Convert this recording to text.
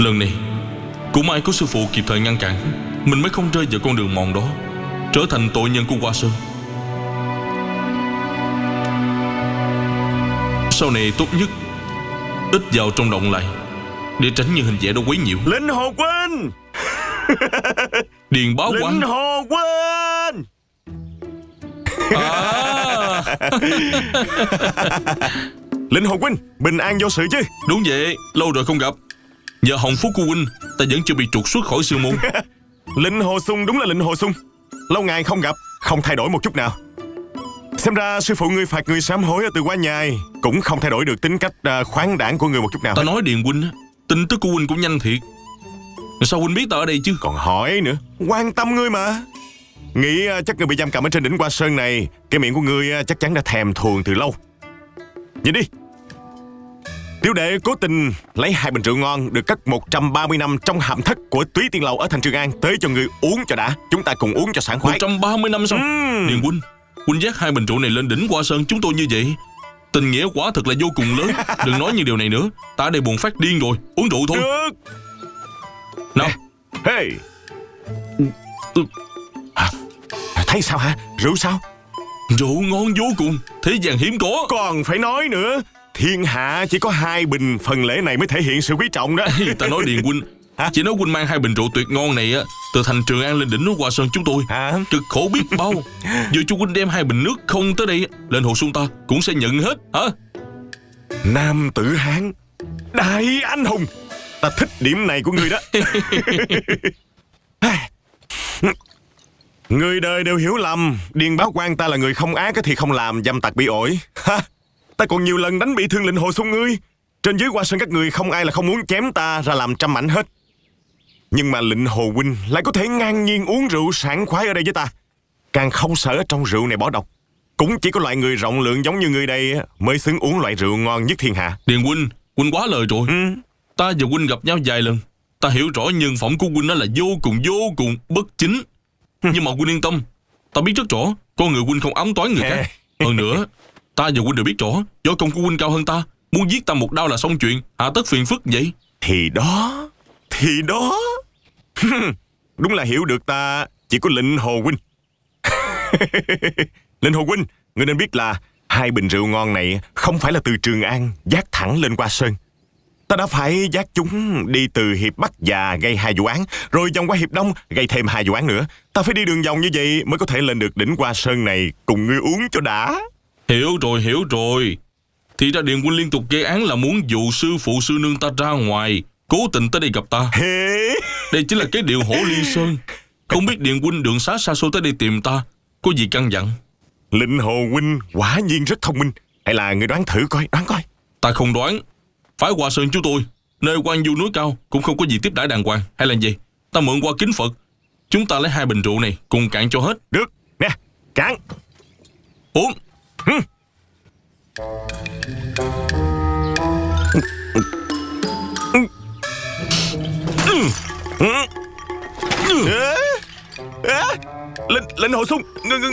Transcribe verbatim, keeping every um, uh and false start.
Lần này cũng may có sư phụ kịp thời ngăn cản, mình mới không rơi vào con đường mòn đó, trở thành tội nhân của Hoa Sơn. Sau này tốt nhất ít vào trong động lại, để tránh những hình vẽ đó quấy nhiễu. Linh Hồ Huynh! Điền báo quan. Linh Hồ Huynh! À. Linh Hồ Huynh, bình an vô sự chứ? Đúng vậy, lâu rồi không gặp. Nhờ hồng phúc của huynh, ta vẫn chưa bị trục xuất khỏi sư môn. Linh Hồ Sung đúng là Linh Hồ Sung. Lâu ngày không gặp, không thay đổi một chút nào. Xem ra sư phụ ngươi phạt người sám hối ở Từ Qua Nhai cũng không thay đổi được tính cách uh, khoáng đãng của người một chút nào. Ta nói Điền huynh, tin tức của huynh cũng nhanh thiệt. Sao huynh biết ta ở đây chứ? Còn hỏi nữa, quan tâm ngươi mà. Nghĩ uh, chắc ngươi bị giam cầm ở trên đỉnh Hoa Sơn này, cái miệng của ngươi uh, chắc chắn đã thèm thuồng từ lâu. Nhìn đi, tiểu đệ cố tình lấy hai bình rượu ngon được cất một trăm ba mươi năm trong hầm thất của Túy Tiên Lầu ở thành Trường An tới cho ngươi uống cho đã. Chúng ta cùng uống cho sảng khoái. một trăm ba mươi năm sao? uhm. Điền huynh, huynh dắt hai bình rượu này lên đỉnh Hoa Sơn chúng tôi như vậy, tình nghĩa quả thật là vô cùng lớn. Đừng nói những điều này nữa, ta ở đây buồn phát điên rồi. Uống rượu thôi. Được. Nào. Hey. Hả? Thấy sao hả? Rượu sao? Rượu ngon vô cùng, thế gian hiếm có. Còn phải nói nữa, thiên hạ chỉ có hai bình, phần lễ này mới thể hiện sự quý trọng đó. Ta nói Điền huynh, hả? chỉ nói huynh mang hai bình rượu tuyệt ngon này á từ thành Trường An lên đỉnh núi Hoa Sơn chúng tôi, hả? cực khổ biết bao. Giờ chú huynh đem hai bình nước không tới đây, lên Hồ Xuân ta cũng sẽ nhận hết hả? Nam tử Hán, đại anh hùng, ta thích điểm này của ngươi đó. Người đời đều hiểu lầm Điền báo quan ta là người không ác thì không làm dâm tặc bị ổi. Ha, ta còn nhiều lần đánh bị thương Linh Hồ Sung ngươi. Trên dưới Hoa Sơn các người không ai là không muốn chém ta ra làm trăm mảnh hết. Nhưng mà Lệnh Hồ huynh lại có thể ngang nhiên uống rượu sảng khoái ở đây với ta, càng không sợ trong rượu này bỏ độc. Cũng chỉ có loại người rộng lượng giống như người đây mới xứng uống loại rượu ngon nhất thiên hạ. Điền huynh, huynh quá lời rồi. ừ. Ta và huynh gặp nhau vài lần, ta hiểu rõ nhân phẩm của huynh đó là vô cùng vô cùng bất chính. Nhưng mà huynh yên tâm, ta biết rất rõ con người huynh không ám toán người khác. Hơn nữa, ta và huynh đều biết rõ võ công của huynh cao hơn ta, muốn giết ta một đao là xong chuyện, hạ tất phiền phức vậy. Thì đó, thì đó. Đúng là hiểu được ta chỉ có Lệnh Hồ huynh. Lệnh Hồ huynh, ngươi nên biết là hai bình rượu ngon này không phải là từ Trường An dắt thẳng lên Hoa Sơn. Ta đã phải dắt chúng đi từ Hiệp Bắc và gây hai vụ án, rồi vòng qua Hiệp Đông gây thêm hai vụ án nữa. Ta phải đi đường vòng như vậy mới có thể lên được đỉnh Hoa Sơn này cùng ngươi uống cho đã. Hiểu rồi, hiểu rồi. Thì ra Điền huynh liên tục gây án là muốn dụ sư phụ sư nương ta ra ngoài, cố tình tới đây gặp ta. Hey. Đây chính là cái điệu Hổ Liên Sơn. Không biết Điền huynh đường xá xa xôi tới đây tìm ta, có gì căn dặn? Lệnh Hồ huynh quả nhiên rất thông minh. Hay là ngươi đoán thử coi, đoán coi. Ta không đoán. Phái Hoa Sơn chúng tôi, nơi quan du núi cao cũng không có gì tiếp đãi đàng hoàng. Hay là gì? Ta mượn qua kính Phật, chúng ta lấy hai bình rượu này cùng cạn cho hết. Được, nè, cạn. Uống. Ừ. Lệnh Lệnh Hồ Sung, ngươi ngươi